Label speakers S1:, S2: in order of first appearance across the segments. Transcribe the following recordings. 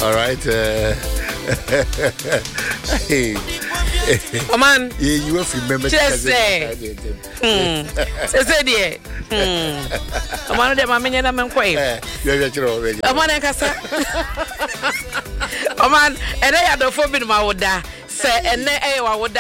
S1: All right.
S2: Oh man.
S1: Yeah, you have remember.
S2: Just say. Say dear. Oh man, dem amenya na menkwai.
S1: Yeah, chiro.
S2: Oh man, enkasa. Oh man, ene ya do fo bi ma woda. Say ene wa woda.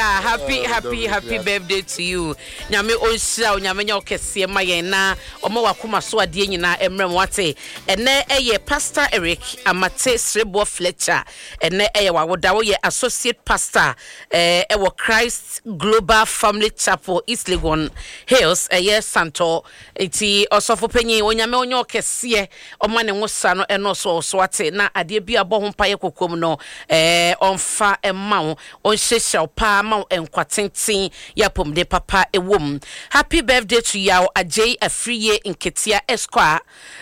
S2: Happy birthday to you. Nyame onhira, nyame nya okese ma yen na omo wakoma so ade nyina emrem wate. Ene Pastor Eric Amate Srebo Fletcher. Ene wa woda wo ye associate pastor ewo Christ Global Family Chapel East Legon Hills Santo enti osofo panyin onyame onye okese oma ne nwosa no eno so ate na ade bia bo ho paye kokom no onfa emma onhyehye pa ma enkwatenten yapom de papa ewom. Happy birthday to you Ajay Afriye Nketia Esquire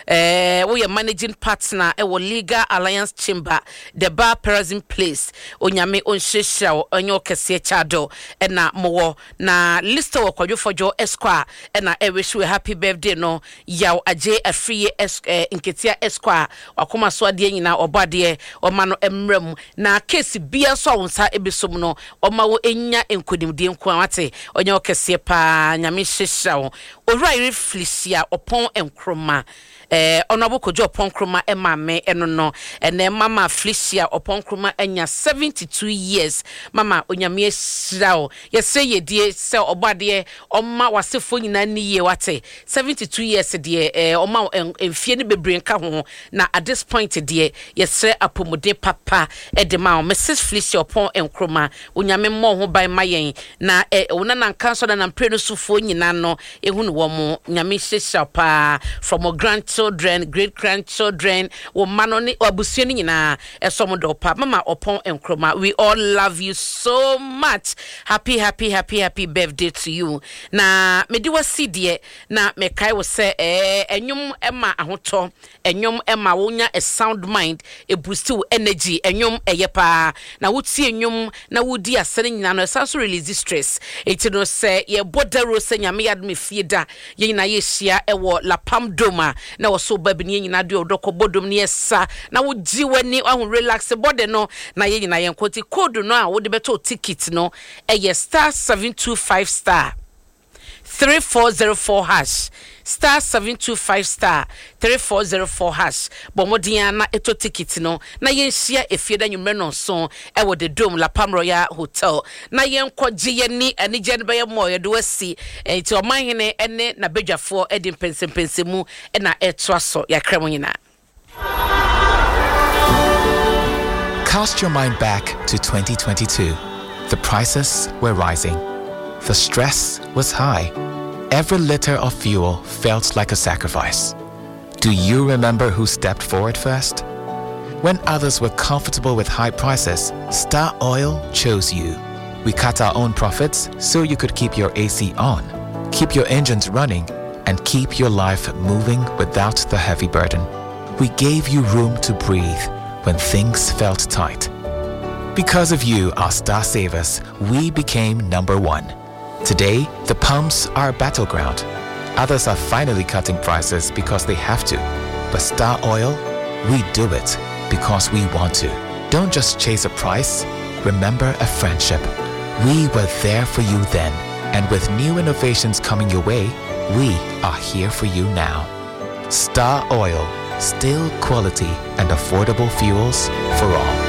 S2: we are managing partner ewo Legal Alliance Chamber the Bar Perazim Place onyame onhyehye onye okese chado na mowo na list wo kwadwofojo Esquire na wish we happy birthday no yaw Ajay Afriye Nketia Esquire wakoma so ade nyina obade oma no emrem na case bia so wonsa ebesom no oma wo enya enkodimdie nko awate onye okese pa nyame hyehye owura Felicia opon enkroma Honorable Kojo Oponkroma emame eno no ene mama Felicia Oponkroma enya 72 years mama onyame hyirawo yese yedie se obade oma wasefo nyina niye wate 72 years de oma emfie ne bebre nka ho na at this point de yese apomode papa edema Mrs Felicia Opon enkroma onyame mo ho ban mayen na wona na nka so na mpre no sufo nyina no ehunu wo mo nyame hyehye pa from a grandchildren great grandchildren wo mano ni abusua ni nyina esom do pa mama Opon enkroma we all love you so much happy birthday to you na medi wasi de na mekai wo se enyum ema ahoto enyum ema wonya a sound mind e boost you energy enyum eyepa na wuti enyum na wudi asere nyina no so release stress eti no se ye bodaro se nyame yad me fieda ye nyina ye hia ewo lapam doma na wo so babi ni nyina de odoko bodom ne esa na wo ji wani ahun relax body no na ye nyina yenkoti code no a wo de beto ticket no star 725 star 3404 hash star 725 3404 hash bomodiana na eto ticket no na yenhia efieda nwumre no so ewo the Dome La Palm Royal Hotel na yenkogye ye ni anigye ne be ye mo ye do asi enti omanhene ene na bedwafo edi pensempensemu na eto aso yakrem nyina.
S3: Cast your mind back to 2022. The prices were rising. The stress was high. Every liter of fuel felt like a sacrifice. Do you remember who stepped forward first? When others were comfortable with high prices, Star Oil chose you. We cut our own profits so you could keep your AC on, keep your engines running, and keep your life moving without the heavy burden. We gave you room to breathe when things felt tight. Because of you, our Star Savers, we became #1. Today, the pumps are a battleground. Others are finally cutting prices because they have to. But Star Oil, we do it because we want to. Don't just chase a price, remember a friendship. We were there for you then, and with new innovations coming your way, we are here for you now. Star Oil, still quality and affordable fuels for all.